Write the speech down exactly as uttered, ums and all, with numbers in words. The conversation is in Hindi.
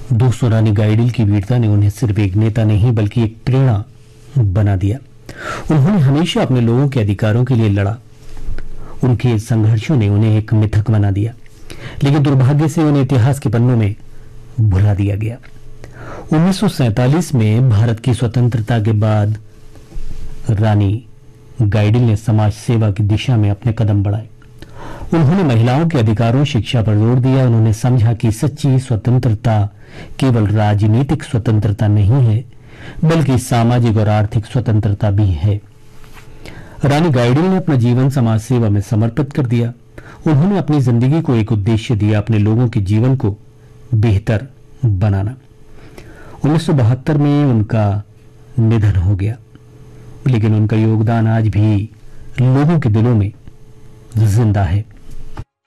दोस्तों, रानी गाइडिल की वीरता ने उन्हें सिर्फ एक नेता नहीं बल्कि एक प्रेरणा बना दिया। उन्होंने हमेशा अपने लोगों के अधिकारों के लिए लड़ा। उनके संघर्षों ने उन्हें एक मिथक बना दिया, लेकिन दुर्भाग्य से उन्हें इतिहास के पन्नों में भुला दिया गया। उन्नीस सौ सैंतालीस में भारत की स्वतंत्रता के बाद रानी गाइडिल ने समाज सेवा की दिशा में अपने कदम बढ़ाए। उन्होंने महिलाओं के अधिकारों, शिक्षा पर जोर दिया। उन्होंने समझा कि सच्ची स्वतंत्रता केवल राजनीतिक स्वतंत्रता नहीं है, बल्कि सामाजिक और आर्थिक स्वतंत्रता भी है। रानी गाइडिल ने अपना जीवन समाज सेवा में समर्पित कर दिया। उन्होंने अपनी जिंदगी को एक उद्देश्य दिया, अपने लोगों के जीवन को बेहतर बनाना। उन्नीस सौ बहत्तर में उनका निधन हो गया, लेकिन उनका योगदान आज भी लोगों के दिलों में जिंदा है।